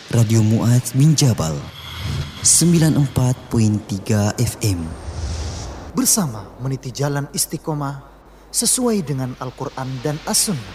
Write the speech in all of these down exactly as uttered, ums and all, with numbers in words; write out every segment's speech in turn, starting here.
Radio Mu'adz bin Jabal sembilan puluh empat koma tiga F M. Bersama meniti jalan istiqomah sesuai dengan Al-Quran dan As-Sunnah.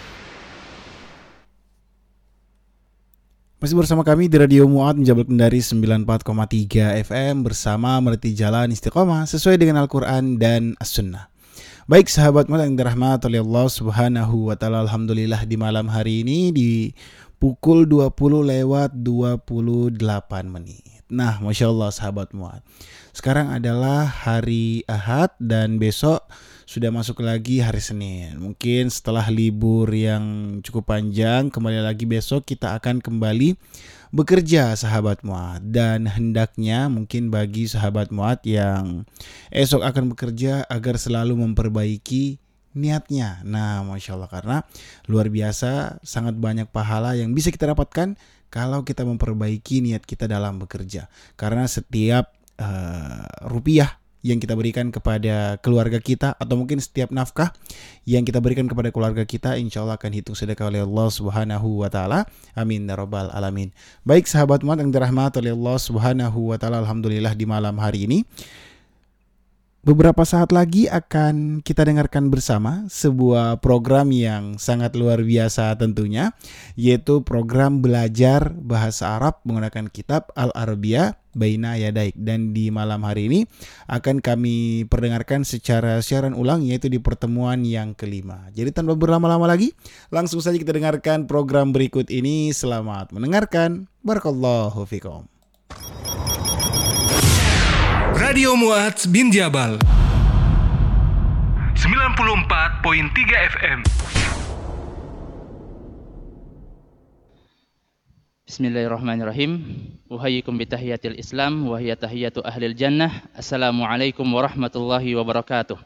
Masih bersama kami di Radio Mu'adz bin Jabal Kendari sembilan puluh empat koma tiga F M bersama meniti jalan istiqomah sesuai dengan Al-Quran dan As-Sunnah. Baik sahabat Mu'adz yang dirahmati oleh Allah Subhanahu wa taala, alhamdulillah di malam hari ini di pukul dua puluh lewat dua puluh delapan menit. Nah, Masya Allah sahabat Mu'adz, sekarang adalah hari Ahad dan besok sudah masuk lagi hari Senin. Mungkin setelah libur yang cukup panjang, kembali lagi besok kita akan kembali bekerja sahabat Mu'adz. Dan hendaknya mungkin bagi sahabat Mu'adz yang esok akan bekerja agar selalu memperbaiki niatnya. Nah, Masya Allah, karena luar biasa sangat banyak pahala yang bisa kita dapatkan kalau kita memperbaiki niat kita dalam bekerja. Karena setiap uh, rupiah yang kita berikan kepada keluarga kita, atau mungkin setiap nafkah yang kita berikan kepada keluarga kita, insya Allah akan hitung sedekah oleh Allah Subhanahu wa taala. Amin ya rabbal alamin. Baik sahabat Mu'adz yang dirahmati oleh Allah Subhanahu wa taala, alhamdulillah di malam hari ini beberapa saat lagi akan kita dengarkan bersama sebuah program yang sangat luar biasa tentunya, yaitu program belajar bahasa Arab menggunakan kitab Al-Arabiyah Baina Yadaik. Dan di malam hari ini akan kami perdengarkan secara siaran ulang, yaitu di pertemuan yang kelima. Jadi tanpa berlama-lama lagi, langsung saja kita dengarkan program berikut ini. Selamat mendengarkan. Barakallahu fikum. Radio Mu'adz bin Jabal sembilan puluh empat koma tiga F M. Bismillahirrahmanirrahim. Uhayyikum bitahiyatil Islam wa hiya tahiyatu ahlil jannah. Assalamualaikum warahmatullahi wabarakatuh.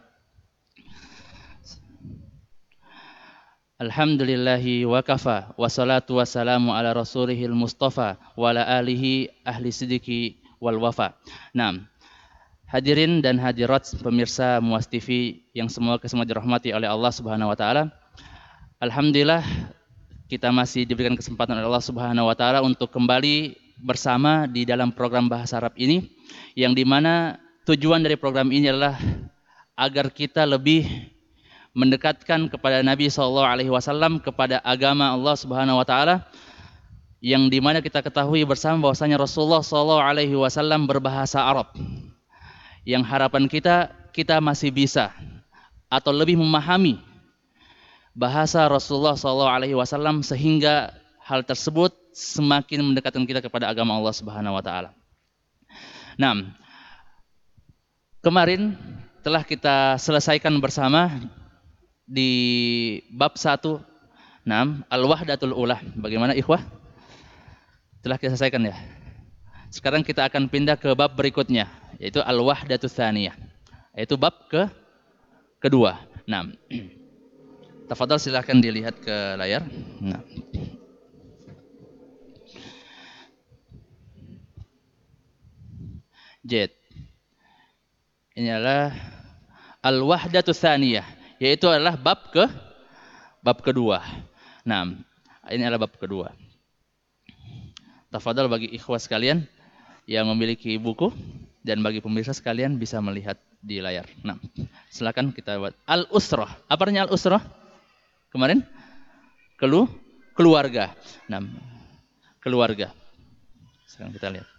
Alhamdulillahi wa kafa wa salatu wassalamu ala rasulihil mustafa wa ala alihi ahli sidiki wal wafa. Naam. Hadirin dan hadirat pemirsa Mu'adz T V yang semoga semua dirahmati oleh Allah Subhanahu wa taala. Alhamdulillah kita masih diberikan kesempatan oleh Allah Subhanahu wa taala untuk kembali bersama di dalam program bahasa Arab ini, yang dimana tujuan dari program ini adalah agar kita lebih mendekatkan kepada Nabi shallallahu alaihi wasallam, kepada agama Allah Subhanahu wa taala, yang dimana kita ketahui bersama bahwasanya Rasulullah shallallahu alaihi wasallam berbahasa Arab. Yang harapan kita, kita masih bisa atau lebih memahami bahasa Rasulullah shallallahu alaihi wasallam, sehingga hal tersebut semakin mendekatkan kita kepada agama Allah Subhanahu wa taala. Nah, kemarin telah kita selesaikan bersama di bab satu, nah, Al-Wahdatul Ula. Bagaimana ikhwah? Telah kita selesaikan ya? Sekarang kita akan pindah ke bab berikutnya, yaitu Al-Wahdatus Tsaniyah, yaitu bab ke kedua. Nah, tafadhal silakan dilihat ke layar. Nah. Jet. Ini adalah Al-Wahdatus Tsaniyah, yaitu adalah bab ke bab kedua. Nah, ini adalah bab kedua. Tafadhal bagi ikhwah sekalian yang memiliki buku, dan bagi pemirsa sekalian bisa melihat di layar. Nah, silakan kita buat Al-Usrah. Apa artinya Al-Usrah? Kemarin? Kelu keluarga. Nah, keluarga. Sekarang kita lihat.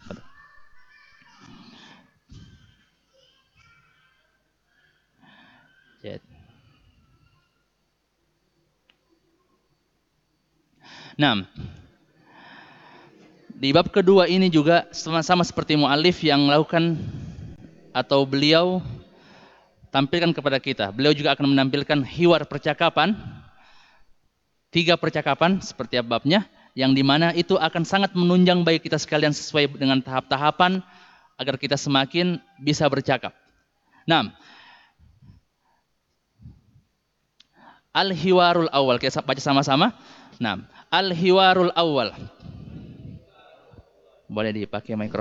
Nah, di bab kedua ini juga sama-sama seperti mu'alif yang melakukan atau beliau tampilkan kepada kita. Beliau juga akan menampilkan hiwar percakapan, tiga percakapan seperti babnya, yang dimana itu akan sangat menunjang bagi kita sekalian sesuai dengan tahap-tahapan agar kita semakin bisa bercakap. Nah, Al-Hiwarul Awal, kita baca sama-sama. Nah, Al-Hiwarul Awal. Boleh dipakai mikrofon.